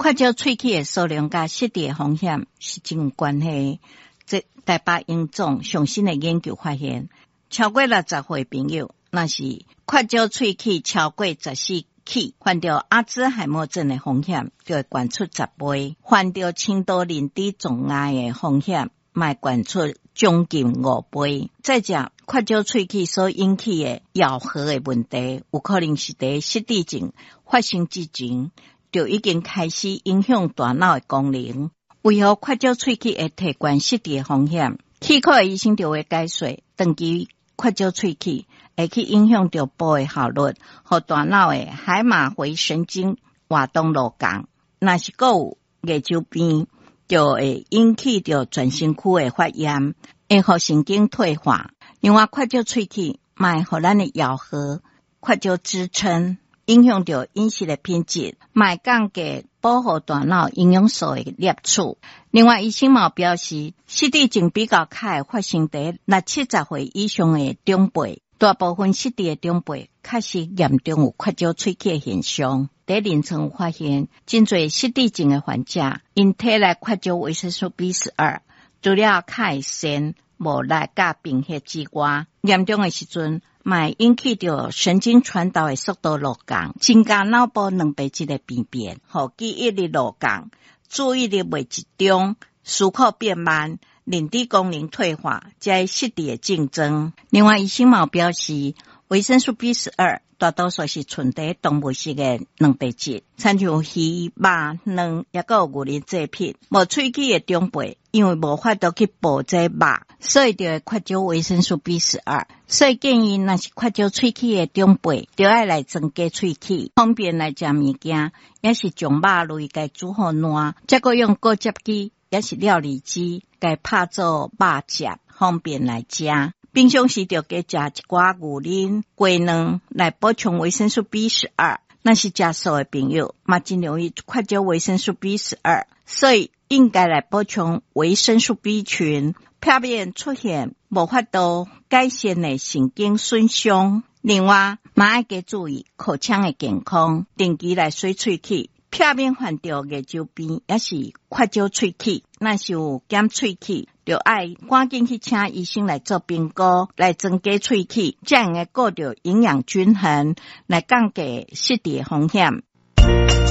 缺少喙齿的数量甲失智的风险是真有关系。这台北英总上新的研究发现，超过60岁朋友，若是缺少喙齿超过14起，患着阿兹海默症的风险就会悬出10倍，患着轻度认知障碍的风险卖悬出将近5倍。再者，缺少喙齿所引起的咬合的问题，有可能是在失智症发生之前就已经开始影响大脑的功能。为何缺少喙齿会提悬失智的风险？齿科的医生就会解说，长期缺少喙齿会去影响到保的效率和大脑的海马回神经活动落降。若是还有牙周病，就会引起到全身躯的发炎，会互神经退化。另外，缺少喙齿卖互咱的咬合缺少支撑，影响到饮食的品质，卖降低保护大脑营养素的摄取。另外，医生嘛表示，失智症比较较会发生在60-70岁以上的长辈，大部分失智的长辈确实严重有缺少喙齿的现象。在临床发现，真侪失智症的患者因体内缺少维生素 B12， 除了较先无力甲贫血之外，严重的时阵卖引起到神经传导的速度落降，增加脑部蛋白质的病变，互记忆力落降，注意力未集中，思考变慢，认知功能退化，这是失智的症状。另外，医生嘛表示，维生素 B12 大多数是存在动物性的蛋白质，亲像鱼、肉、卵，也有牛奶制品。无喙齿的长辈，因为无法度去捕这肉，所以就会缺少维生素 B12。所以建议，若是缺少喙齿的长辈，就要来增加喙齿，方便来食物件，也是将肉类该煮好烂，再个用锅接机，也是料理机，该拍做肉夹，方便来食。平常时就加食一寡牛奶、鸡卵来补充维生素 B12。若是食素的朋友，嘛真容易缺少维生素 B12， 所以应该来补充维生素 B 群，避免出现无法度改善的神经损伤。另外，嘛要加注意口腔的健康，定期来洗喙齿，避免患到牙周病，也是缺少喙齿。若是有减喙齿，就要赶紧去请医生来做评估，来增加喙齿，这样会顾到营养均衡，来降低失智的风险。